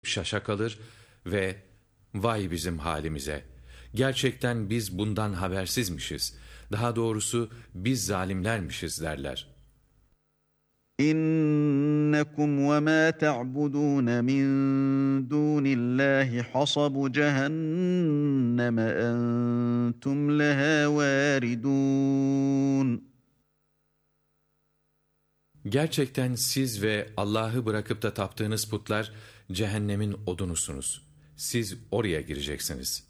şaşa kalır ve vay bizim halimize! Gerçekten biz bundan habersizmişiz. Daha doğrusu biz zalimlermişiz derler. İnnekum ve ma ta'budun min dunillahi hasabu cehenneme entum leha varidun. Gerçekten siz ve Allah'ı bırakıp da taptığınız putlar cehennemin odunusunuz. Siz oraya gireceksiniz.